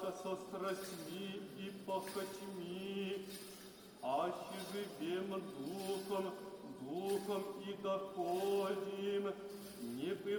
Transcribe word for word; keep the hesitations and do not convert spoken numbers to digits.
наша со страстьми и похотьми, аще живем духом, духом и доходим, не бы